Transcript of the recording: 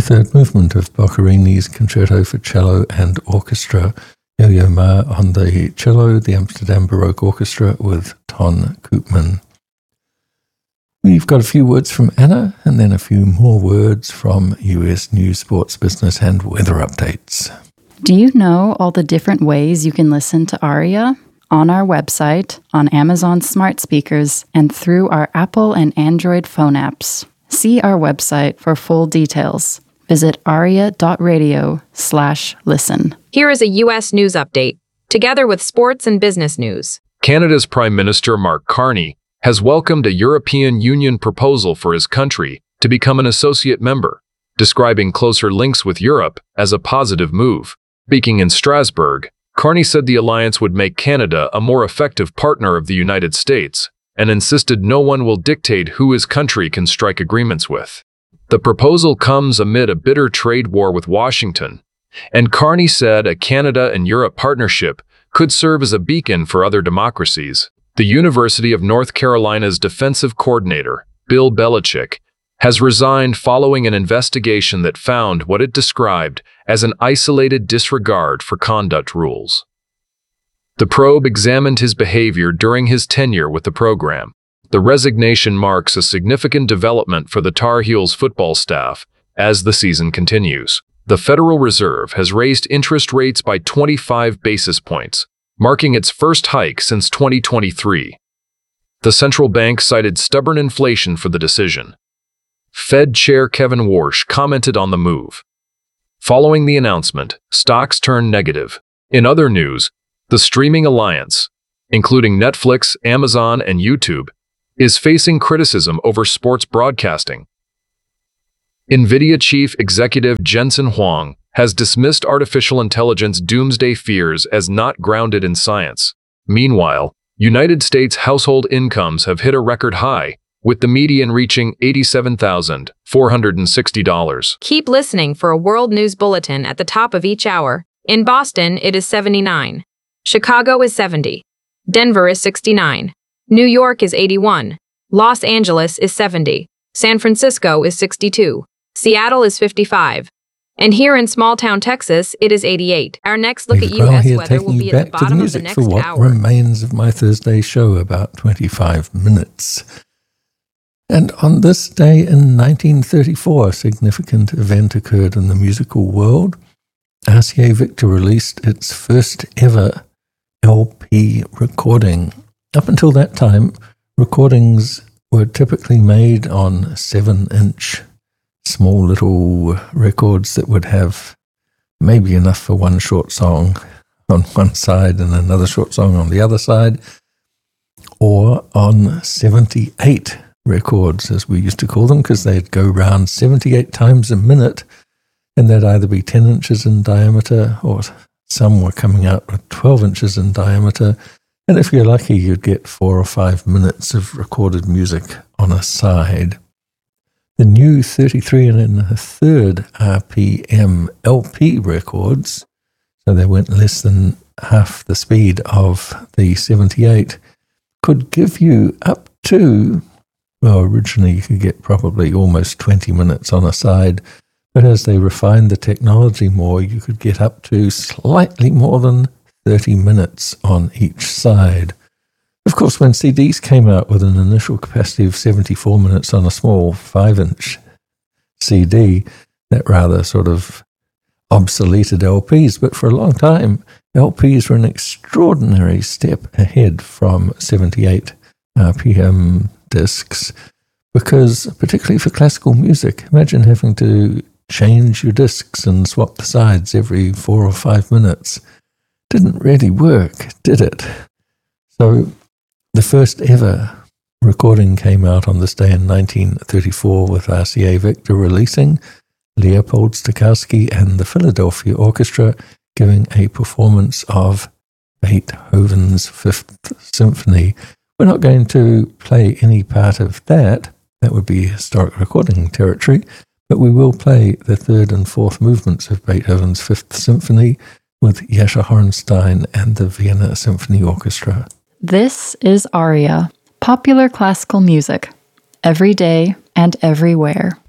third movement of Boccherini's Concerto for Cello and Orchestra. Yo-Yo Ma on the cello, the Amsterdam Baroque Orchestra with Ton Koopman. We've got a few words from Anna, and then a few more words from US news, sports, business, and weather updates. Do you know all the different ways you can listen to ARIA? On our website, on Amazon smart speakers, and through our Apple and Android phone apps. See our website for full details. Visit aria.radio/listen. Here is a U.S. news update, together with sports and business news. Canada's Prime Minister Mark Carney has welcomed a European Union proposal for his country to become an associate member, describing closer links with Europe as a positive move. Speaking in Strasbourg, Carney said the alliance would make Canada a more effective partner of the United States and insisted no one will dictate who his country can strike agreements with. The proposal comes amid a bitter trade war with Washington, and Carney said a Canada and Europe partnership could serve as a beacon for other democracies. The University of North Carolina's defensive coordinator, Bill Belichick, has resigned following an investigation that found what it described as an isolated disregard for conduct rules. The probe examined his behavior during his tenure with the program. The resignation marks a significant development for the Tar Heels football staff as the season continues. The Federal Reserve has raised interest rates by 25 basis points, marking its first hike since 2023. The central bank cited stubborn inflation for the decision. Fed Chair Kevin Warsh commented on the move. Following the announcement, stocks turned negative. In other news, the streaming alliance, including Netflix, Amazon, and YouTube, is facing criticism over sports broadcasting. NVIDIA chief executive Jensen Huang has dismissed artificial intelligence doomsday fears as not grounded in science. Meanwhile, United States household incomes have hit a record high, with the median reaching $87,460. Keep listening for a World News Bulletin at the top of each hour. In Boston, it is 79. Chicago is 70. Denver is 69. New York is 81. Los Angeles is 70. San Francisco is 62. Seattle is 55. And here in small-town Texas, it is 88. Our next look at U.S. weather will be at the bottom of the next for what hour. Remains of my Thursday show, about 25 minutes. And on this day in 1934, a significant event occurred in the musical world. RCA Victor released its first ever LP recording. Up until that time, recordings were typically made on 7-inch small little records that would have maybe enough for one short song on one side and another short song on the other side, or on 78 records, as we used to call them, because they'd go round 78 times a minute, and they'd either be 10 inches in diameter, or some were coming out with 12 inches in diameter, and if you're lucky, you'd get 4 or 5 minutes of recorded music on a side. The new 33 1/3 RPM LP records, so they went less than half the speed of the 78, could give you up to, well, originally you could get probably almost 20 minutes on a side, but as they refined the technology more, you could get up to slightly more than 30 minutes on each side. Of course, when CDs came out with an initial capacity of 74 minutes on a small 5-inch CD, that rather sort of obsoleted LPs, but for a long time, LPs were an extraordinary step ahead from 78 RPM discs, because particularly for classical music, imagine having to change your discs and swap the sides every 4 or 5 minutes. Didn't really work, did it? So the first ever recording came out on this day in 1934 with RCA Victor releasing Leopold Stokowski and the Philadelphia Orchestra giving a performance of Beethoven's Fifth Symphony. We're not going to play any part of that. That would be historic recording territory. But we will play the third and fourth movements of Beethoven's Fifth Symphony with Jascha Hornstein and the Vienna Symphony Orchestra. This is ARIA, popular classical music, every day and everywhere.